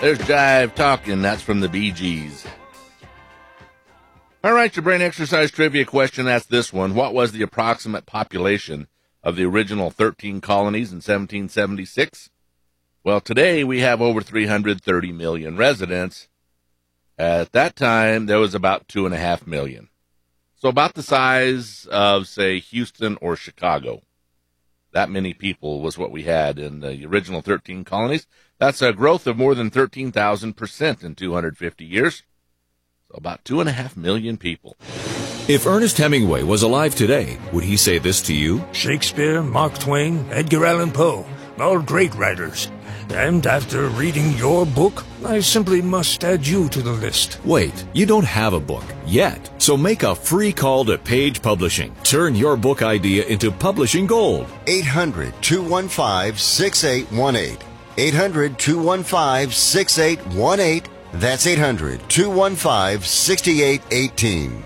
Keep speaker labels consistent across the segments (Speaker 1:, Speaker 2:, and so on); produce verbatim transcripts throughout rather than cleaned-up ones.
Speaker 1: There's Jive Talking. That's from the Bee Gees. All right, your brain exercise trivia question. That's this one. What was the approximate population of the original thirteen colonies in seventeen seventy-six? Well, today we have over three hundred thirty million residents. At that time, there was about two and a half million. So about the size of, say, Houston or Chicago. That many people was what we had in the original thirteen colonies. That's a growth of more than thirteen thousand percent in two hundred fifty years. So about two and a half million people.
Speaker 2: If Ernest Hemingway was alive today, would he say this to you?
Speaker 3: Shakespeare, Mark Twain, Edgar Allan Poe, all great writers. And after reading your book, I simply must add you to the list.
Speaker 2: Wait, you don't have a book yet. So make a free call to Page Publishing. Turn your book idea into publishing gold.
Speaker 4: eight hundred, two one five, six eight one eight. eight hundred, two one five, six eight one eight. That's eight hundred, two one five, six eight one eight.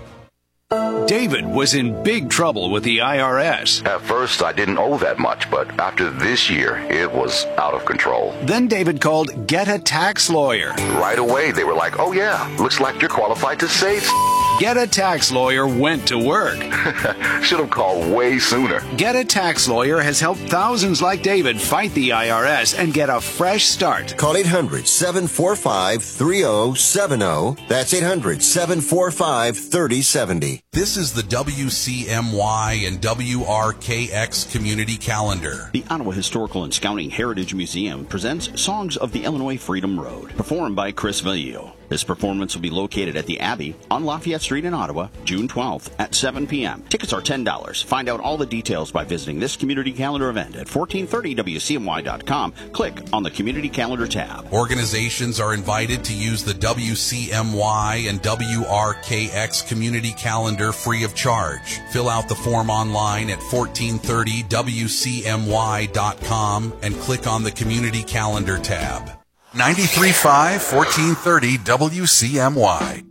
Speaker 5: David was in big trouble with the I R S.
Speaker 6: At first, I didn't owe that much, but after this year, it was out of control.
Speaker 5: Then David called Get a Tax Lawyer.
Speaker 6: Right away, they were like, oh yeah, looks like you're qualified to save.
Speaker 5: Get a Tax Lawyer went to work.
Speaker 6: Should have called way sooner.
Speaker 5: Get a Tax Lawyer has helped thousands like David fight the I R S and get a fresh start.
Speaker 4: Call eight hundred, seven four five, three oh seven oh. That's eight hundred, seven four five, three oh seven oh.
Speaker 7: This is the W C M Y and W R K X Community Calendar.
Speaker 8: The Ottawa Historical and Scouting Heritage Museum presents Songs of the Illinois Freedom Road, performed by Chris Vallejo. This performance will be located at the Abbey on Lafayette Street in Ottawa, June twelfth at seven p.m. Tickets are ten dollars. Find out all the details by visiting this community calendar event at fourteen thirty W C M Y dot com. Click on the Community Calendar tab.
Speaker 7: Organizations are invited to use the W C M Y and W R K X Community Calendar free of charge. Fill out the form online at fourteen thirty W C M Y dot com and click on the Community Calendar tab. ninety-three point five, fourteen thirty W C M Y.